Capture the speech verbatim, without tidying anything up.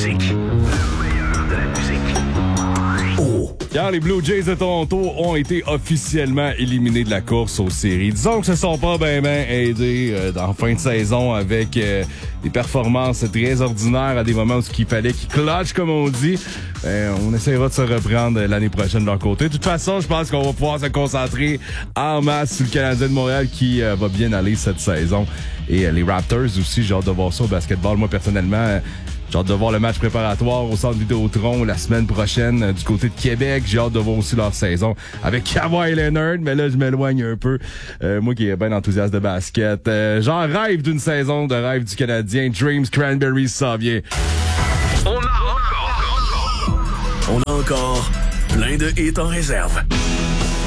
musique. Le meilleur de la musique. Oh. Hier, les Blue Jays de Toronto ont été officiellement éliminés de la course aux séries. Disons que se sont pas bien ben aidés euh, dans la fin de saison avec euh, des performances très ordinaires à des moments où il fallait qu'ils clutchent, comme on dit. Euh, on essaiera de se reprendre l'année prochaine de leur côté. De toute façon, je pense qu'on va pouvoir se concentrer en masse sur le Canadien de Montréal qui euh, va bien aller cette saison. Et euh, les Raptors aussi, j'ai hâte de voir ça au basketball. Moi, personnellement... Euh, J'ai hâte de voir le match préparatoire au Centre Vidéotron la semaine prochaine euh, du côté de Québec. J'ai hâte de voir aussi leur saison avec Kawhi Leonard, mais là, je m'éloigne un peu. Euh, moi qui est bien enthousiaste de basket. Euh, j'en rêve d'une saison de rêve du Canadien. Dreams Cranberries, ça vient. On a encore, on a encore plein de hits en réserve.